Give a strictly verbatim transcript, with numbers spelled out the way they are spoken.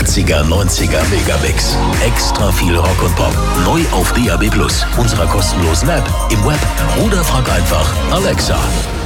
achtziger, neunziger Megamix. Extra viel Rock und Pop. Neu auf D A B plus, unserer kostenlosen App, im Web oder frag einfach Alexa.